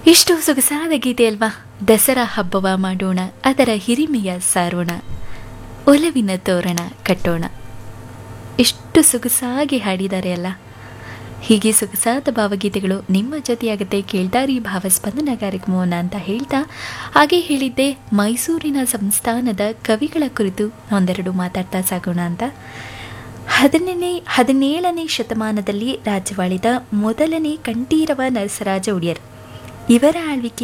ಎಷ್ಟು ಸೊಗಸಾದ ಗೀತೆ ಅಲ್ವಾ. ದಸರಾ ಹಬ್ಬವ ಮಾಡೋಣ, ಅದರ ಹಿರಿಮೆಯ ಸಾರೋಣ, ಒಲವಿನ ತೋರಣ ಕಟ್ಟೋಣ. ಎಷ್ಟು ಸೊಗಸಾಗಿ ಹಾಡಿದ್ದಾರೆ ಅಲ್ಲ. ಹೀಗೆ ಸೊಗಸಾದ ಭಾವಗೀತೆಗಳು ನಿಮ್ಮ ಜೊತೆಯಾಗತ್ತೆ. ಕೇಳ್ದಾರಿ ಭಾವಸ್ಪಂದನ ಕಾರ್ಯಕ್ರಮವನ್ನು ಅಂತ ಹೇಳ್ತಾ ಹಾಗೆ ಹೇಳಿದ್ದೆ ಮೈಸೂರಿನ ಸಂಸ್ಥಾನದ ಕವಿಗಳ ಕುರಿತು ಒಂದೆರಡು ಮಾತಾಡ್ತಾ ಸಾಗೋಣ ಅಂತ. 17ನೇ ಶತಮಾನದಲ್ಲಿ ರಾಜ್ಯವಾಳಿದ ಮೊದಲನೇ ಕಂಠೀರವ ನರಸರಾಜ ಒಡೆಯರ್ ಇವರ ಆಳ್ವಿಕೆ